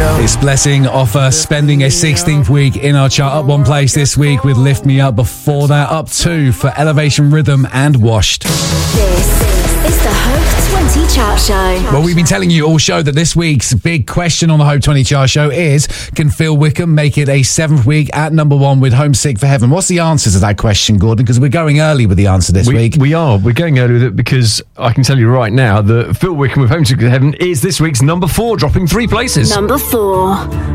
It's Blessing Offer, spending a 16th week in our chart, up one place this week with Lift Me Up. Before that, up two for Elevation Rhythm and Washed. This is the Hope 20 Chart Show. Well, we've been telling you all show that this week's big question on the Hope 20 Chart Show is, can Phil Wickham make it a 7th week at number one with Homesick for Heaven? What's the answer to that question, Gordon? Because we're going early with the answer this week. We are. We're going early with it because I can tell you right now that Phil Wickham with Homesick for Heaven is this week's number 4, dropping 3 places. Number 4.